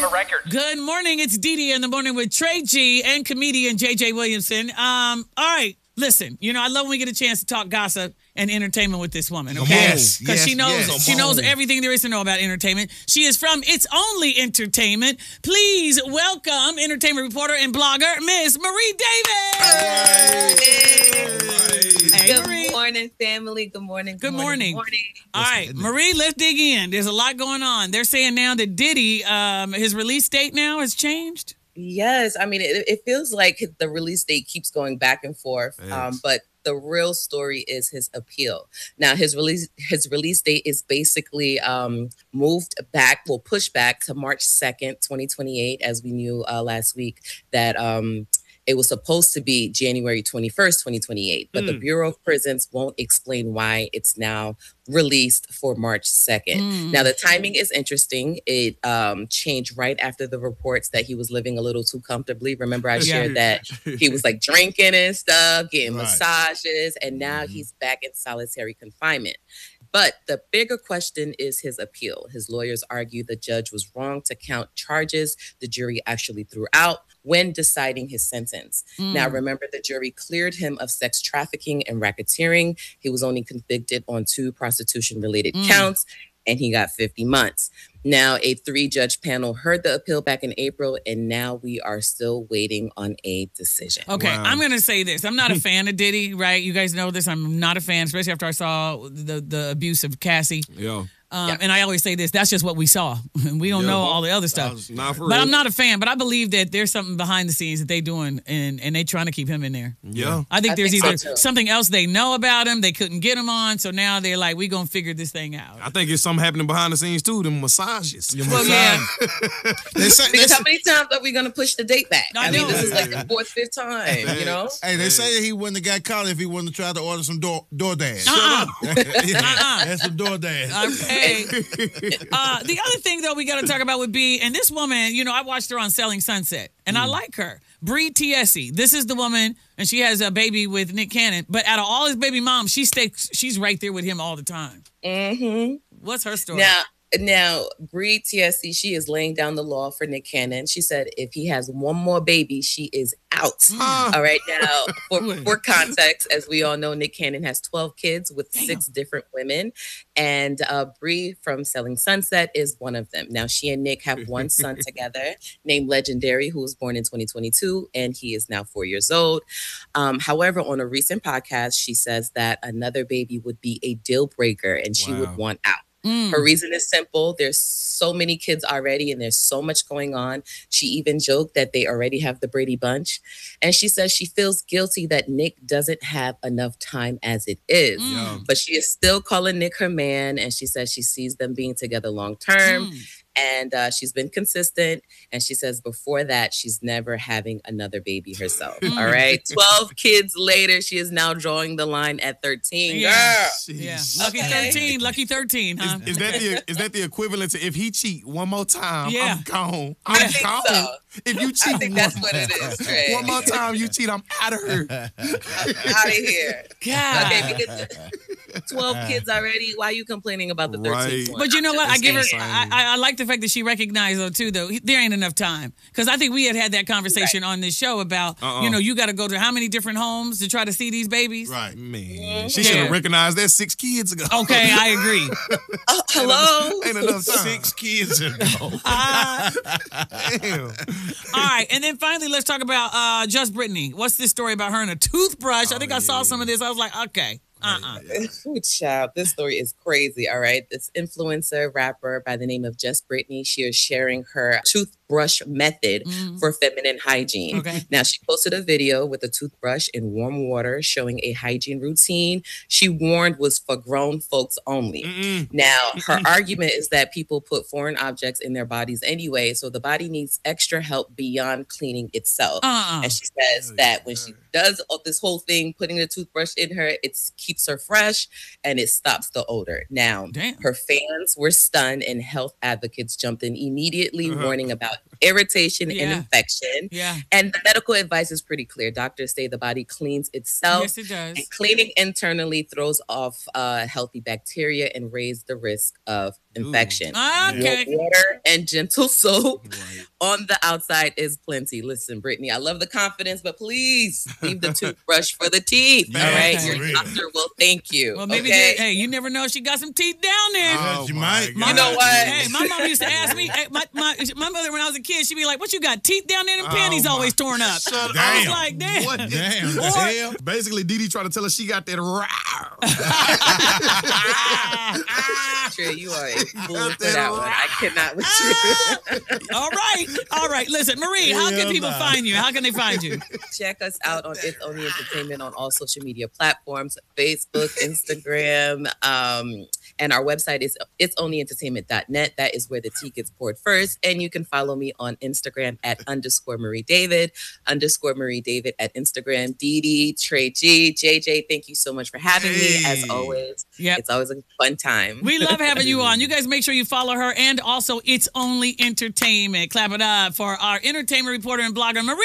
Alabama Records. Good morning. It's Dee Dee in the morning with Trey G and comedian JJ Williamson. All right. Listen, I love when we get a chance to talk gossip and entertainment with this woman, okay? Yes, Because she knows Come on. everything there is to know about entertainment. She is from It's Only Entertainment. Please welcome entertainment reporter and blogger, Miss Marie Davis. Hey, Marie. Good morning, family. Good morning. Good morning. All right, Marie, let's dig in. There's a lot going on. They're saying now that Diddy, his release date now has changed. Yes, I mean, it feels like the release date keeps going back and forth, but the real story is his appeal. Now, his release date is basically pushed back to March 2nd, 2028, as we knew last week that it was supposed to be January 21st, 2028, but the Bureau of Prisons won't explain why it's now released for March 2nd. Now, the timing is interesting. It changed right after the reports that he was living a little too comfortably. Remember, I shared that he was like drinking and stuff, getting massages, and now he's back in solitary confinement. But the bigger question is his appeal. His lawyers argue the judge was wrong to count charges the jury actually threw out when deciding his sentence. Now, remember, the jury cleared him of sex trafficking and racketeering. He was only convicted on 2 prostitution-related counts, and he got 50 months. Now, a 3-judge panel heard the appeal back in April, and now we are still waiting on a decision. Okay, I'm going to say this. I'm not a fan of Diddy, right? You guys know this. I'm not a fan, especially after I saw the abuse of Cassie. Yeah. And I always say this, that's just what we saw. We don't know all the other stuff. But I'm not a fan, but I believe that there's something behind the scenes that they doing, and they trying to keep him in there. Yeah. I think there's either so, too. something else they know about him, they couldn't get him on, so now they're like, we going to figure this thing out. I think it's something happening behind the scenes, too, them massages. Well, yeah. Because how many times are we going to push the date back? I mean, know. this is like the 4th, 5th time, Hey, they say he wouldn't have got caught if he wouldn't have tried to order some DoorDash. That's some DoorDash. Okay. The other thing, though, we got to talk about would be, and this woman, I watched her on Selling Sunset, and I like her. Bree Tiesi. This is the woman, and she has a baby with Nick Cannon. But out of all his baby moms, she's right there with him all the time. Mm-hmm. What's her story? Now, Bree Tiesi, she is laying down the law for Nick Cannon. She said if he has one more baby, she is out. All right. Now, for context, as we all know, Nick Cannon has 12 kids with 6 different women. And Bree from Selling Sunset is one of them. Now, she and Nick have one son together named Legendary, who was born in 2022, and he is now 4 years old. However, on a recent podcast, she says that another baby would be a deal breaker and she would want out. Her reason is simple. There's so many kids already and there's so much going on. She even joked that they already have the Brady Bunch. And she says she feels guilty that Nick doesn't have enough time as it is. But she is still calling Nick her man. And she says she sees them being together long term. And she's been consistent. And she says before that, she's never having another baby herself. All right. 12 kids later, she is now drawing the line at 13. Yeah. Girl. Yeah. Lucky 13. Lucky 13, huh? Is that the equivalent to if he cheat one more time, Yeah. I'm gone. I I'm think gone. so. If you cheat I think that's what it is, Trey. one more time, you cheat, I'm out of here. Out of here. God. Okay, because 12 kids already. Why are you complaining about the 13th Right. one? But you know what? I give her. insane. I like the fact that she recognized though too. Though there ain't enough time because I think we had that conversation on this show about you got to go to how many different homes to try to see these babies. Right. Man, she should have recognized that 6 kids ago. Okay, I agree. Hello? Ain't enough time. 6 kids ago. Damn. All right, and then finally, let's talk about Just Brittany. What's this story about her and a toothbrush? I think I saw some of this. I was like, okay. Ooh, child, this story is crazy. All right. This influencer rapper by the name of Just Brittany, she is sharing her toothbrush method for feminine hygiene. Okay. Now, she posted a video with a toothbrush in warm water showing a hygiene routine she warned was for grown folks only. Now, her argument is that people put foreign objects in their bodies anyway, so the body needs extra help beyond cleaning itself. And she says that when she does this whole thing, putting the toothbrush in her, it keeps her fresh and it stops the odor. Now, her fans were stunned and health advocates jumped in immediately, warning about irritation and infection. Yeah. And the medical advice is pretty clear. Doctors say the body cleans itself. Yes, it does. And cleaning internally throws off healthy bacteria and raises the risk of infection. Okay. Water and gentle soap on the outside is plenty. Listen, Brittany, I love the confidence, but please leave the toothbrush for the teeth. All right, Okay. your doctor will thank you. Well, maybe hey, you never know. She got some teeth down there. She might. You know what? Hey, my mom used to ask me. My mother, when I was a kid, she'd be like, "What you got? Teeth down there? Them panties always torn up." I was like, "Damn." What? Damn. Basically, Dee Dee trying to tell us she got that Sure, you are a fool for that one. I cannot with you. All right. Listen, Marie, how can people find you? How can they find you? Check us out on It's Only Entertainment on all social media platforms, Facebook, Instagram, and our website is itsonlyentertainment.net. That is where the tea gets poured first. And you can follow me on Instagram at _Marie David, _Marie David at Instagram. Dee Dee, Trey G, JJ, thank you so much for having me. As always, it's always a fun time. We love having you on. You guys make sure you follow her and also It's Only Entertainment. Clap it up for our entertainment reporter and blogger, Marie.